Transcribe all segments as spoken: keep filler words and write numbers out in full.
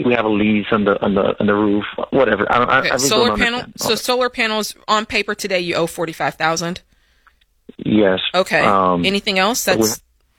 we have a lease on the on the on the roof, whatever. I, I, okay. I really solar don't panel. understand. So Okay. solar panels on paper today, you owe forty five thousand. Yes. Okay. Um, Anything else? That's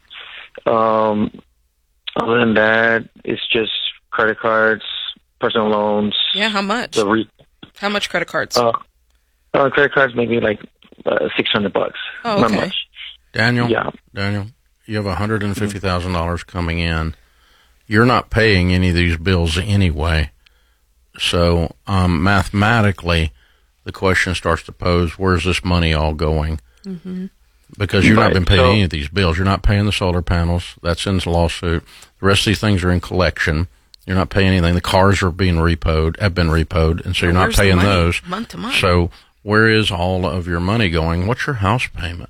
um. Other than that, it's just credit cards, personal loans. yeah. How much? The re- How much credit cards? uh, uh, credit cards maybe like uh, six hundred bucks. Oh, Not okay. much. Daniel, Yeah. Daniel, you have one hundred fifty thousand dollars coming in. You're not paying any of these bills anyway. So um, mathematically, the question starts to pose, where's this money all going? Mm-hmm. Because you've Right, not been paying so- any of these bills. You're not paying the solar panels. That's in the lawsuit. The rest of these things are in collection. You're not paying anything. The cars are being repoed, have been repoed, and so you're not Where's the paying money? those. Month to month. So where is all of your money going? What's your house payment?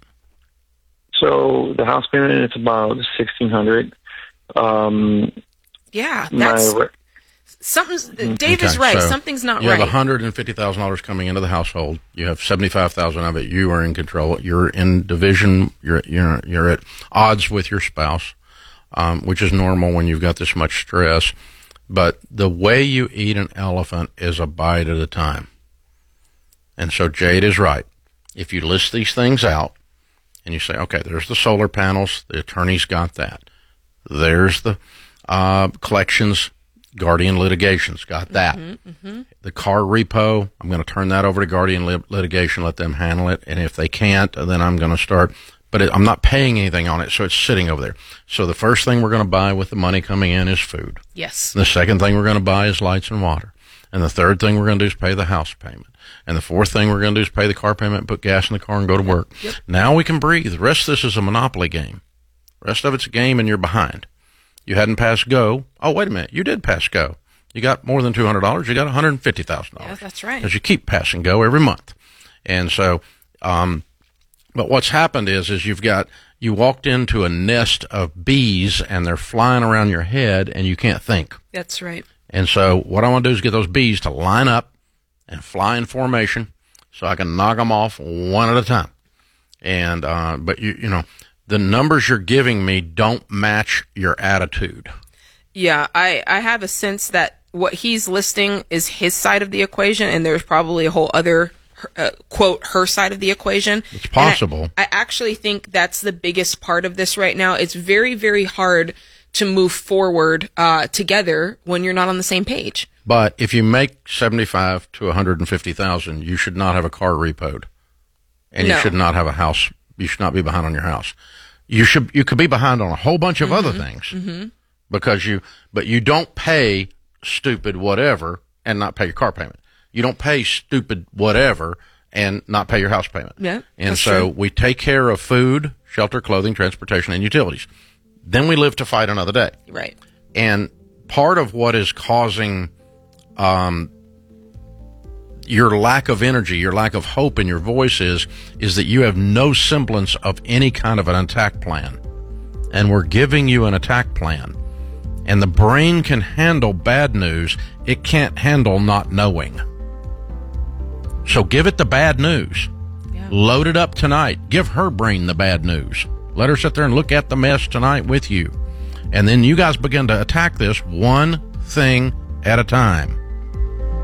So the house payment is about sixteen hundred. Um, yeah, my that's re- something's. Dave is Okay, right. so Something's not You right. have one hundred fifty thousand dollars coming into the household. You have seventy-five thousand dollars of it. You are in control. You're in division. You're you're you're at odds with your spouse, um, which is normal when you've got this much stress. But the way you eat an elephant is a bite at a time. And so Jade is right. If you list these things out and you say, okay, there's the solar panels, the attorney's got that. There's the uh, collections, Guardian litigation's got that. Mm-hmm, mm-hmm. The car repo, I'm going to turn that over to Guardian lit- litigation, let them handle it. And if they can't, then I'm going to start. But it, I'm not paying anything on it, so it's sitting over there. So the first thing we're going to buy with the money coming in is food. Yes. The second thing we're going to buy is lights and water. And the third thing we're going to do is pay the house payment. And the fourth thing we're going to do is pay the car payment, put gas in the car, and go to work. Yep. Now we can breathe. The rest of this is a Monopoly game. The rest of it's a game, and you're behind. You hadn't passed go. Oh, wait a minute. You did pass go. You got more than two hundred dollars. You got one hundred fifty thousand dollars. Yeah, that's right. Because you keep passing go every month. And so, um, but what's happened is, is you've got, you walked into a nest of bees, and they're flying around your head, and you can't think. That's right. And so what I want to do is get those bees to line up and fly in formation so I can knock them off one at a time. And, uh, but you, you know, the numbers you're giving me don't match your attitude. Yeah, I, I have a sense that what he's listing is his side of the equation, and there's probably a whole other, uh, quote, her side of the equation. It's possible. I, I actually think that's the biggest part of this right now. It's very, very hard to move forward uh, together when you're not on the same page. But if you make seventy-five to one hundred fifty thousand, you should not have a car repoed, and No. you should not have a house. You should not be behind on your house. You should. You could be behind on a whole bunch of Mm-hmm. other things Mm-hmm. because you. But you don't pay stupid whatever and not pay your car payment. You don't pay stupid whatever and not pay your house payment. Yeah, And that's so true. we take care of food, shelter, clothing, transportation, and utilities. Then we live to fight another day. Right. And part of what is causing um, your lack of energy, your lack of hope in your voice is, is that you have no semblance of any kind of an attack plan. And we're giving you an attack plan. And the brain can handle bad news. It can't handle not knowing. So give it the bad news. Yeah. Load it up tonight. Give her brain the bad news. Let her sit there and look at the mess tonight with you. And then you guys begin to attack this one thing at a time.